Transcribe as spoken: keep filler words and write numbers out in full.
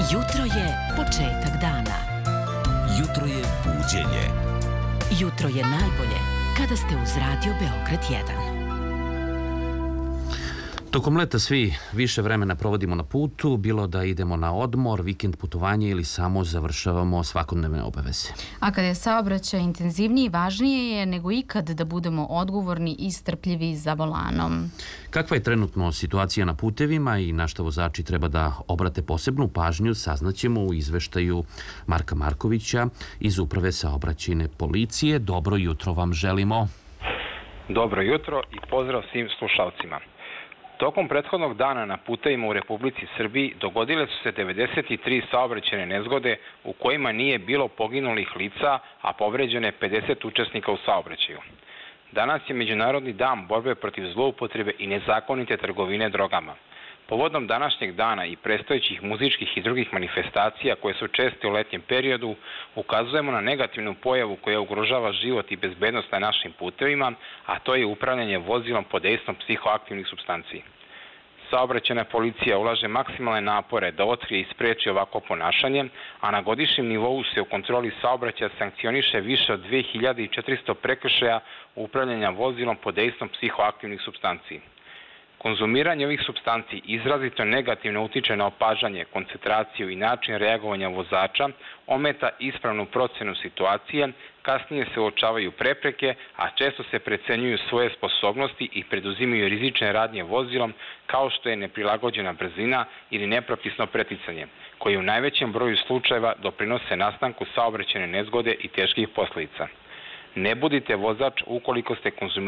Jutro je početak dana. Jutro je buđenje. Jutro je najbolje kada ste uz Radio Beograd jedan. Tokom leta svi više vremena provodimo na putu, bilo da idemo na odmor, vikend putovanje ili samo završavamo svakodnevne obaveze. A kada je saobraćaj intenzivniji, važnije je nego ikad da budemo odgovorni i strpljivi za volanom. Kakva je trenutno situacija na putevima i na šta vozači treba da obrate posebnu pažnju, saznaćemo u izveštaju Marka Markovića iz Uprave saobraćajne policije. Dobro jutro vam želimo. Dobro jutro i pozdrav svim slušalcima. Tokom prethodnog dana na putevima u Republici Srbiji dogodile su se devedeset tri saobraćajne nezgode u kojima nije bilo poginulih lica, a povređeno je pedeset učesnika u saobraćaju. Danas je Međunarodni dan borbe protiv zloupotrebe i nezakonite trgovine drogama. Povodom današnjeg dana i predstojećih muzičkih i drugih manifestacija koje su česte u letnjem periodu, ukazujemo na negativnu pojavu koja ugrožava život i bezbednost na našim putevima, a to je upravljanje vozilom pod dejstvom psihoaktivnih supstanci. Saobraćajna policija ulaže maksimalne napore da otkrije i spreči ovako ponašanje, a na godišnjem nivou se u kontroli saobraćaja sankcioniše više od dve hiljade četiristo prekršaja upravljanja vozilom pod dejstvom psihoaktivnih supstanci. Konzumiranje ovih supstanci izrazito negativno utiče na opažanje, koncentraciju i način reagovanja vozača, ometa ispravnu procenu situacije, kasnije se uočavaju prepreke, a često se precenjuju svoje sposobnosti i preduzimaju rizične radnje vozilom kao što je neprilagođena brzina ili nepropisno preticanje, koji u najvećem broju slučajeva doprinose nastanku saobraćajne nezgode i teških posledica. Ne budite vozač ukoliko ste konzumirali